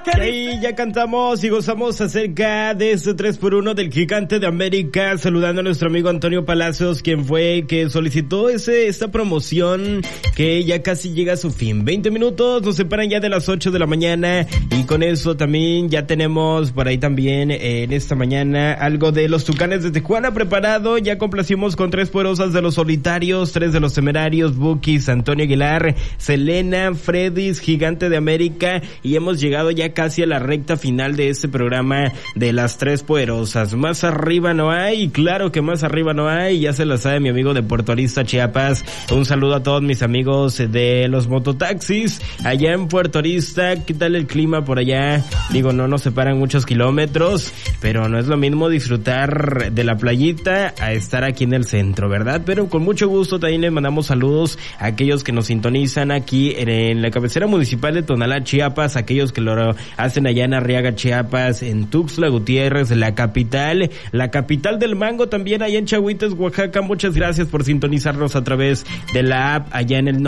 Y ya cantamos y gozamos acerca de este 3x1 del Gigante de América, saludando a nuestro amigo Antonio Palacios, quien fue que solicitó esta promoción que ya casi llega a su fin. 20 minutos nos separan ya de las 8 de la mañana y con eso también ya tenemos por ahí también en esta mañana algo de los Tucanes de Tijuana preparado. Ya complacimos con 3 poderosas de los Solitarios, 3 de los Temerarios, Bukis, Antonio Aguilar, Selena, Freddy's, Gigante de América, y hemos llegado ya casi a la recta final de este programa de las 3 poderosas. Más arriba no hay, claro que más arriba no hay, ya se la sabe mi amigo de Puerto Arista, Chiapas. Un saludo a todos mis amigos de los mototaxis allá en Puerto Arista. ¿Qué tal el clima por allá? Digo, no nos separan muchos kilómetros, pero no es lo mismo disfrutar de la playita a estar aquí en el centro, ¿verdad? Pero con mucho gusto también les mandamos saludos a aquellos que nos sintonizan aquí en la cabecera municipal de Tonalá, Chiapas, aquellos que lo hacen allá en Arriaga, Chiapas, en Tuxtla Gutiérrez, la capital del mango, también allá en Chahuites, Oaxaca. Muchas gracias por sintonizarnos a través de la app allá en el